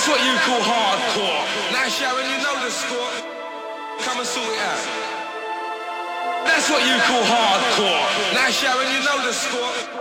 what you call hardcore. Now Sharon, you know the score. Come and sort it out. That's what you call hardcore. Now Sharon, you know the score.